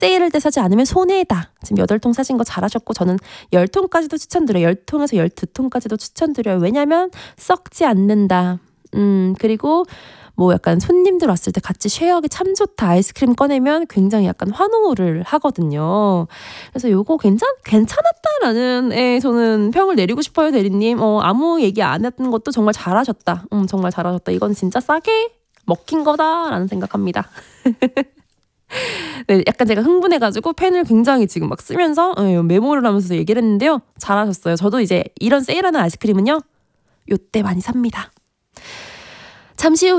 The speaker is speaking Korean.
세일할 때 사지 않으면 손해다. 지금 8통 사신 거 잘하셨고 저는 10통까지도 추천드려요. 10통에서 12통까지도 추천드려요. 왜냐면 썩지 않는다. 그리고 뭐 약간 손님들 왔을 때 같이 쉐어하기 참 좋다. 아이스크림 꺼내면 굉장히 약간 환호를 하거든요. 그래서 요거 괜찮았다라는 저는 평을 내리고 싶어요, 대리님. 아무 얘기 안 했던 것도 정말 잘하셨다. 정말 잘하셨다. 이건 진짜 싸게 먹힌 거다라는 생각합니다. 네, 약간 제가 흥분해가지고 펜을 굉장히 지금 막 쓰면서 메모를 하면서 얘기를 했는데요. 잘하셨어요. 저도 이제 이런 세일하는 아이스크림은요, 요때 많이 삽니다. 잠시 후